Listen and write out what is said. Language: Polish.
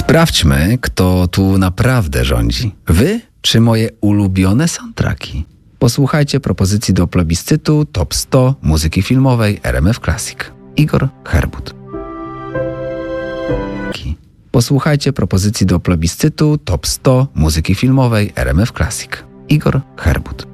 Sprawdźmy, kto tu naprawdę rządzi. Wy czy moje ulubione soundtracki? Posłuchajcie propozycji do plebiscytu Top 100 muzyki filmowej RMF Classic. Igor Herbut. Posłuchajcie propozycji do plebiscytu Top 100 muzyki filmowej RMF Classic. Igor Herbut.